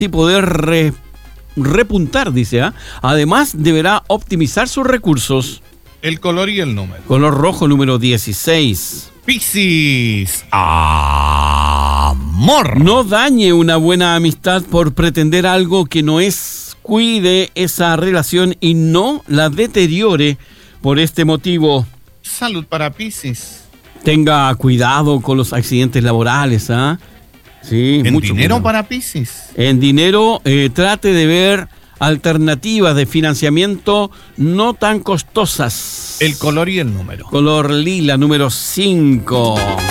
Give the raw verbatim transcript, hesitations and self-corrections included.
y poder re, repuntar, dice. ¿eh? Además, deberá optimizar sus recursos. El color y el número. Color rojo, número dieciséis. Piscis. Amor. No dañe una buena amistad por pretender algo que no es. Cuide esa relación y no la deteriore por este motivo. Salud para Piscis. Tenga cuidado con los accidentes laborales, ¿ah? ¿eh? Sí, ¿En mucho dinero cuidado. para Piscis? En dinero, eh, trate de ver alternativas de financiamiento no tan costosas. El color y el número. Color lila, número cinco.